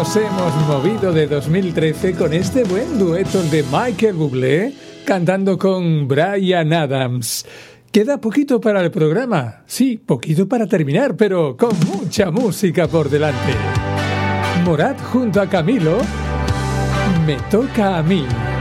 nos hemos movido de 2013 con este buen dueto de Michael Bublé cantando con Bryan Adams. Queda poquito para el programa, sí, poquito para terminar, pero con mucha música por delante. Morat junto a Camilo, Me toca a mí.